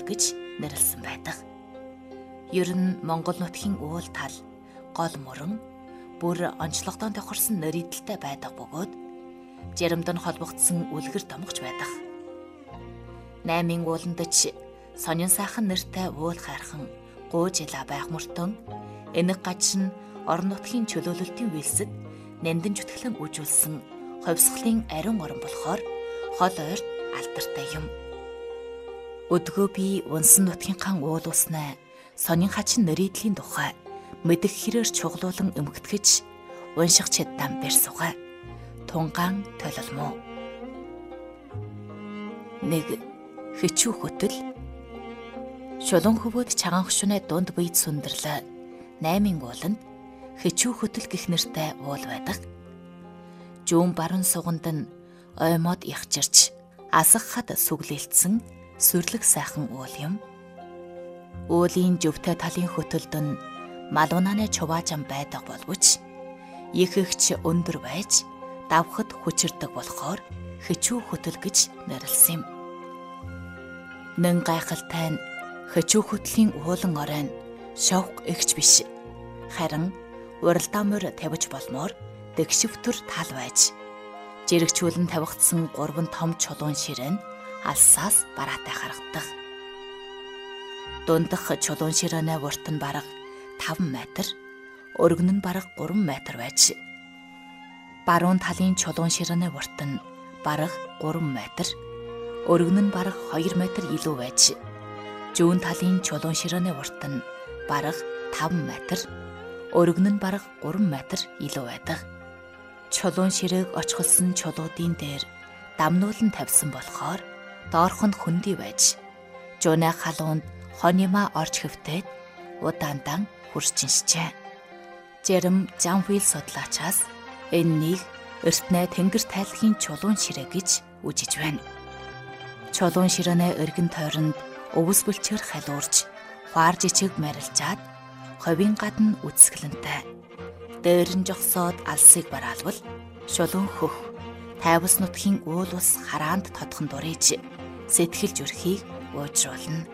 гэж нэрлсэн байдаг. Ер нь Монгол нутгийн уул тал, гол мөрөн, бүр онцлогдоон тохирсон нэрийдэлтэй байдаг бөгөөд жаримд нь холбогдсон үлгэр домогч байдаг. 8 ууландч сонин сайхан нэртэй уул хайрхан гуужила байх мөртөн энэг гаж нь орон нутгийн чөлөөлөлтийн вэлсэд нэмдэн зүтгэлэн үжүүлсэн ховсхлын ариун орон болохоор хол ойрт алдартай юм. Өдгөө би унсан нутгийнхаа уул уснаа сонин хачин нэрийдлийн тухай мэдэх хэрээр чуглуулан өмгөтгөж унших чаддам бэрсугай тунгаан тололмоо. 1. Хичүү хөтөл. Шулуун хөвөөд чаган хөшүүнээ дунд бийд сүндэрлээ 8 ууланд хичүү хөтөл гэх нэртэй уул байдаг. Жүүн баруун суганд нь оймоод ягчирч асах хад сүглэлтсэн сүрлэг сайхан уул юм. Уулийн зөвтэй талын хөтөлд нь малуунаны чуваажан байдаг боловч ихэгч өндөр байж давхад хүчирдэг болохоор хичүү хөтөл гэж нэрлсэн юм. Нэн гайхалтай нь хичүү хөтлийн уулан оройн шовх эгч биш. Харин уралдаамөр тавьж болмоор дэгшвтөр тал байж жирэгчүүлэн тавигдсан 3 том чулуун ширээн алсаас бараатай харагддаг. Дундах чулуун ширээнэ урт нь бараг 5 метр, өргөн нь бараг 3 метр байж баруун талын чулуун ширээнэ урт нь бараг 3 метр, өргөн нь бараг 2 метр илүү байж зүүн талын чулуун ширээнэ урт нь бараг 5 метр, өргөн нь бараг 3 метр илүү байдаг. Чулуун ширээг очголсон чулуудын дээр дамнуулан тавьсан болохоор доорх нь хөндөй байж жуунай халуунд хонима орж хөвтөөд удаандан хүрчиншжээ. Жарим Жанвил судлаачаас энэнийг эртнээ тэнгэр тайлхын чулуун ширээ гэж үжиж байна. Чулуун ширээнэ өргөн тойронд өвс бэлчээр халуурж хуар жижиг марилжаад ховийн гадна үсгэлэнтэй. Дээр нь жогсоод алсыг бараалвал шулуун хөх тайвас нутгийн уул ус хараанд тодхон дурэж сэтгэл зүрхийг уужруулна.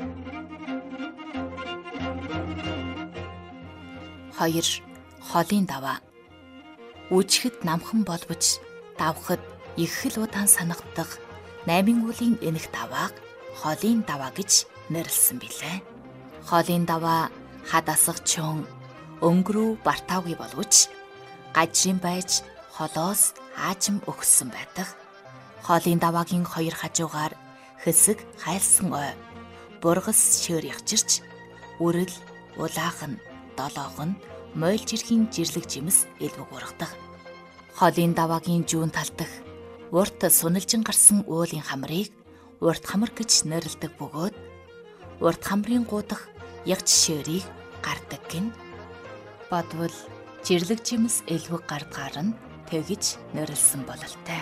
2. Холын даваа. Үжихэд намхан болбож давхад их л удаан санагддаг 8 уулын энэх давааг холын даваа гэж нэрлсэн билээ. Холын даваа хад асах чон өнгөрөө бартаагүй боловч гажрын байж холоос аажим өгсөн байдаг. Холын даваагийн 2 хажуугаар хэсэг хайлсан ой, бургас шөөр ягчирч, үрэл, улаахан, долоогон, мойлж ирхийн жирлэг жимс элбэг ургадаг. Холын даваагийн зүүн тал дах урт суналжин гарсан уулын хамрыг урт хамар гэж нэрлэдэг бөгөөд урт хамрын гуудах ягч шээрийг гардаг гин. Бодвол жирлэг жимс элбэг гардгаар нь тэгж нэрлсэн бололтой.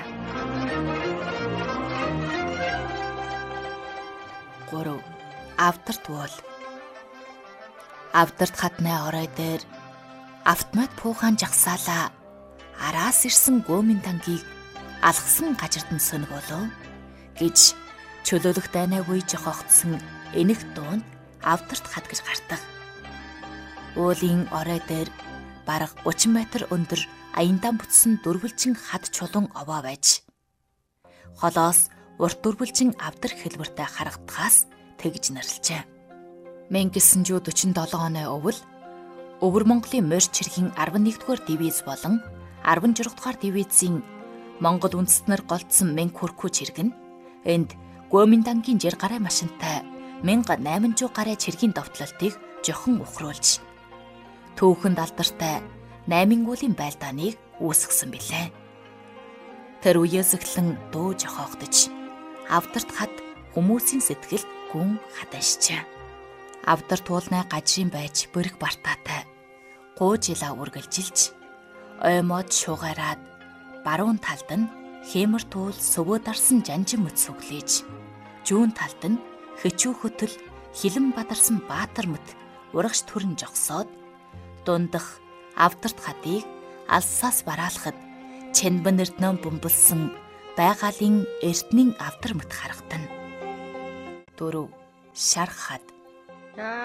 3. Авдарт уул. Авдарт хатны орой дээр автомат пуухан жагсаалаа араас ирсэн гөөмийн тангийг алгасан гажирдан сөнг болов гэж чөлөөлөх дайнаагүй жохогдсон энэх дуунд авдарт хат гэж гардаг. Уулын орой дээр бараг 30 метр өндөр аяндаа бүтсэн дөрвөлжин хад чулуун овоо байж холоос урт дөрвөлжин авдар хэлбэртэй харагдахаас тэгж нэрлэжээ. 1947 оны өвөл Өвөр Монголын морь чиргийн 11-р дивиз болон 16-р дивизийн Монгол үндэстнэр голдсон 1000 хүрхүү чирэг нь энд Гоминдангийн жир гараа машинтай 1800 гараа чиргийн довтлолтыг жохон ухруулж түүхэнд алдартай 8 уулын байлдааныг үүсгэсэн билээ. Тэр үеэс эхлэн дуу жохоогдож авдарт хад хүмүүсийн сэтгэлд гүн хаташжээ. Авдарт уулнаа гажрын байж бөрг бартаатай гуужила үргэлжилж оймоод шугаараад баруун талд нь хэмэр туул сөвөө дарсан жанжин мэт сүглээж зүүн талд нь хичүү хөтөл хилэн бадарсан баатар мэт урагш төрн жогсоод дундах авдарт хатыг алсаас бараалахад чэнбэн эрднэн бөмбөлсөн байгалийн эрднийн авдар мэт харагдана. 4. шар хад.